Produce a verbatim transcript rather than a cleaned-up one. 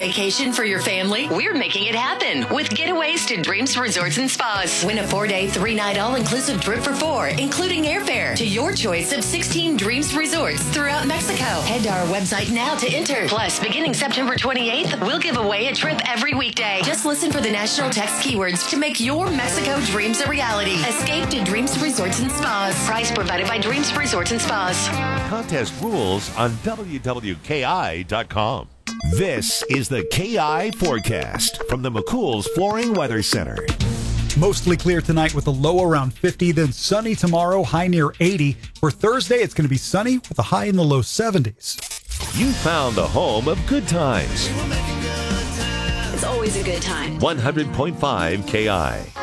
Vacation for your family? We're making it happen with Getaways to Dreams Resorts and Spas. Win a four-day, three-night all-inclusive trip for four, including airfare, to your choice of sixteen Dreams Resorts throughout Mexico. Head to our website now to enter. Plus, beginning September twenty-eighth, we'll give away a trip every weekday. Just listen for the national text keywords to make your Mexico dreams a reality. Escape to Dreams Resorts and Spas. Price provided by Dreams Resorts and Spas. Contest rules on W W K I dot com. This is the K I forecast from the McCool's Flooring Weather Center. Mostly clear tonight with a low around fifty, then sunny tomorrow, high near eighty. For Thursday, it's going to be sunny with a high in the low seventies. You found the home of good times. It's always a good time. one hundred point five K I.